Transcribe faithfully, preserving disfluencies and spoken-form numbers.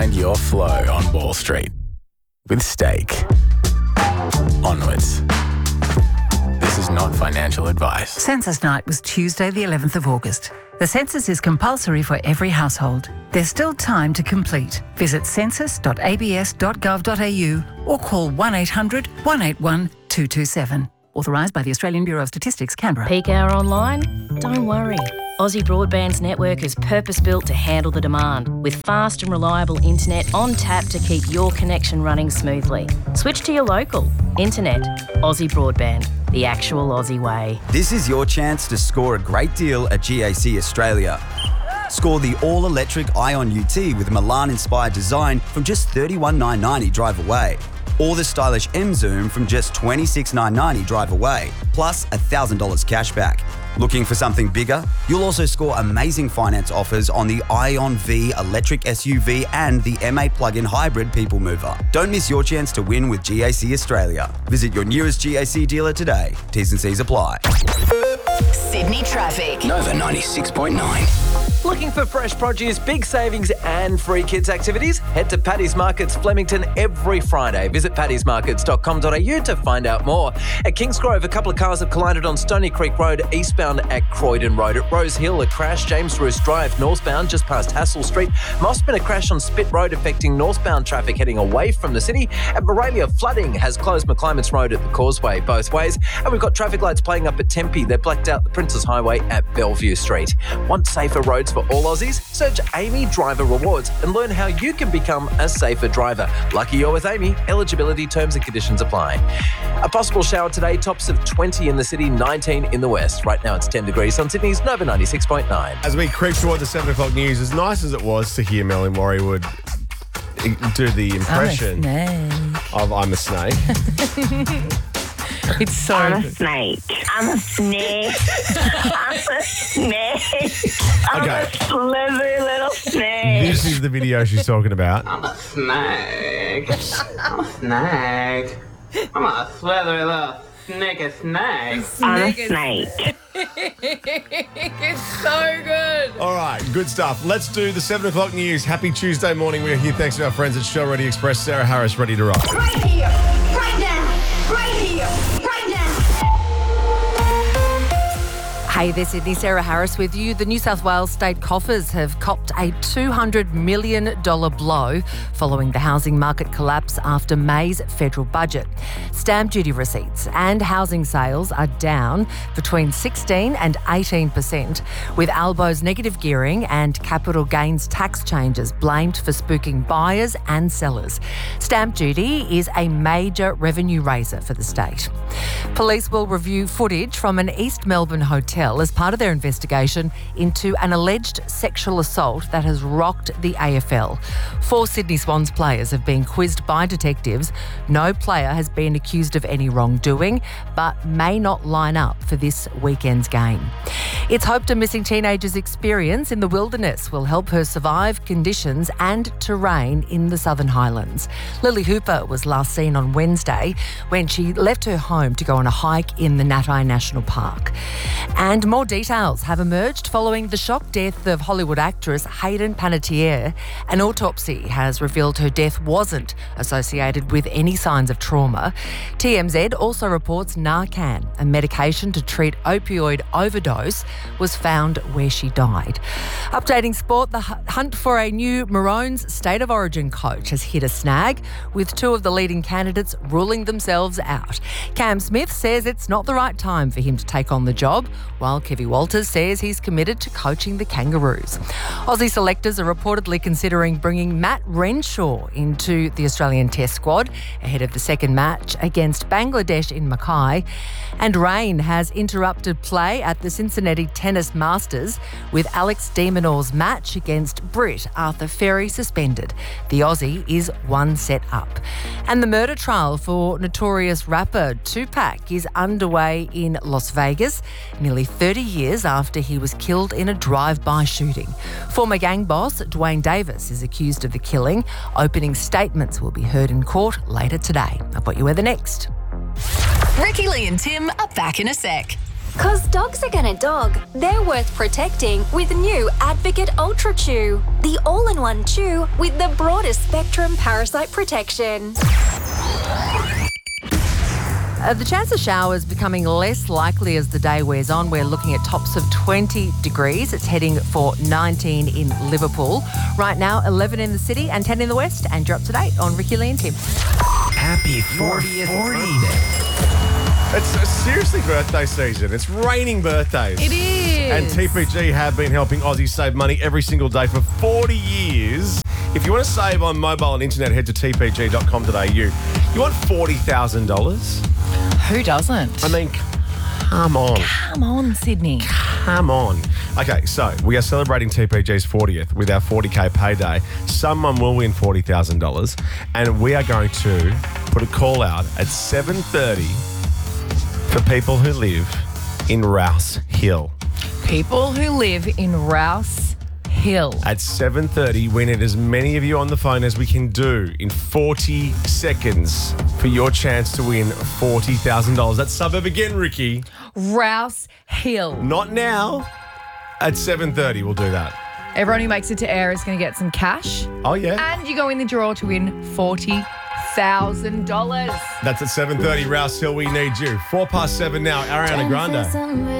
Find your flow on Wall Street with Stake. Onwards. This is not financial advice. Census night was Tuesday the eleventh of August. The census is compulsory for every household. There's still time to complete. Visit census dot a b s dot gov dot a u or call one eight hundred, one eight one, two two seven. Authorised by the Australian Bureau of Statistics, Canberra. Peak hour online? Don't worry. Aussie Broadband's network is purpose-built to handle the demand, with fast and reliable internet on tap to keep your connection running smoothly. Switch to your local. Internet. Aussie Broadband. The actual Aussie way. This is your chance to score a great deal at G A C Australia. Score the all-electric Ion U T with Milan-inspired design from just thirty-one thousand nine hundred ninety drive away. Or the stylish M-Zoom from just twenty-six thousand nine hundred ninety drive away, plus one thousand dollars cash back. Looking for something bigger? You'll also score amazing finance offers on the Ion V electric S U V and the M A plug-in hybrid people mover. Don't miss your chance to win with G A C Australia. Visit your nearest G A C dealer today. T's and C's apply. Sydney traffic. Nova ninety-six point nine. Looking for fresh produce, big savings and free kids activities? Head to Paddy's Markets Flemington every Friday. Visit paddys markets dot com dot a u to find out more. At Kingsgrove, a couple of cars have collided on Stony Creek Road, eastbound at Croydon Road. At Rose Hill, a crash, James Roos Drive, northbound just past Hassel Street. Mossman, a crash on Spit Road affecting northbound traffic heading away from the city. At Moralia, flooding has closed McClymonds Road at the Causeway both ways. And we've got traffic lights playing up at Tempe. They're blacked out the Princes Highway at Bellevue Street. Want safer roads for all Aussies? Search Amy Driver Rewards and learn how you can become a safer driver. Lucky you're with Amy. Eligibility, terms and conditions apply. A possible shower today, tops of twenty in the city, nineteen in the west. Right now it's ten degrees on Sydney's Nova ninety-six point nine. As we creep toward the seven o'clock news, as nice as it was to hear Melanie Warrywood do the impression I'm a of I'm a snake. It's so I'm a good. snake. I'm a snake. I'm a snake. I'm Okay. a slithery little snake. This is the video she's talking about. I'm a snake. I'm a snake. I'm a slithery little sneaky snake. I'm a snake. It's so good. All right, good stuff. Let's do the seven o'clock news. Happy Tuesday morning. We're here thanks to our friends at Shell Ready Express. Sarah Harris, ready to rock. Right here, right now, right here, right now. Hey there, Sydney. Sarah Harris with you. The New South Wales state coffers have copped a two hundred million dollars blow following the housing market collapse after May's federal budget. Stamp duty receipts and housing sales are down between sixteen and eighteen percent, with Albo's negative gearing and capital gains tax changes blamed for spooking buyers and sellers. Stamp duty is a major revenue raiser for the state. Police will review footage from an East Melbourne hotel as part of their investigation into an alleged sexual assault that has rocked the A F L. Four Sydney Swans players have been quizzed by detectives. No player has been accused of any wrongdoing, but may not line up for this weekend's game. It's hoped a missing teenager's experience in the wilderness will help her survive conditions and terrain in the Southern Highlands. Lily Hooper was last seen on Wednesday when she left her home to go on a hike in the Natai National Park. And more details have emerged following the shock death of Hollywood actress Hayden Panettiere. An autopsy has revealed her death wasn't associated with any signs of trauma. T M Z also reports Narcan, a medication to treat opioid overdose, was found where she died. Updating sport, the hunt for a new Maroons State of Origin coach has hit a snag, with two of the leading candidates ruling themselves out. Cam Smith says it's not the right time for him to take on the job, while Kevy Walters says he's committed to coaching the Kangaroos. Aussie selectors are reportedly considering bringing Matt Renshaw into the Australian Test squad ahead of the second match against Bangladesh in Mackay. And rain has interrupted play at the Cincinnati Tennis Masters, with Alex de Minaur's match against Brit Arthur Ferry suspended. The Aussie is one set up. And the murder trial for notorious rapper Tupac is underway in Las Vegas, nearly thirty years after he was killed in a drive-by shooting. Former gang boss Dwayne Davis is accused of the killing. Opening statements will be heard in court later today. I've got you weather next. Ricky Lee and Tim are back in a sec. Cause dogs are gonna dog. They're worth protecting with new Advocate Ultra Chew. The all-in-one chew with the broadest spectrum parasite protection. Uh, the chance of showers becoming less likely as the day wears on. We're looking at tops of twenty degrees. It's heading for nineteen in Liverpool. Right now, eleven in the city and ten in the west. And you're up to date on Ricky Lee and Tim. Happy fortieth birthday. It's uh, seriously birthday season. It's raining birthdays. It is. And T P G have been helping Aussies save money every single day for forty years. If you want to save on mobile and internet, head to t p g dot com dot a u. You want forty thousand dollars? Who doesn't? I mean, come on. Come on, Sydney. Come on. Okay, so we are celebrating T P G's fortieth with our forty K payday. Someone will win forty thousand dollars, and we are going to put a call out at seven thirty for people who live in Rouse Hill. People who live in Rouse Hill. At seven thirty, we need as many of you on the phone as we can do in forty seconds for your chance to win forty thousand dollars. That suburb again, Ricky. Rouse Hill. Not now. At seven thirty, we'll do that. Everyone who makes it to air is going to get some cash. Oh, yeah. And you go in the draw to win forty thousand dollars. That's at seven thirty, Rouse Hill. We need you. Four past seven now, Ariana Grande.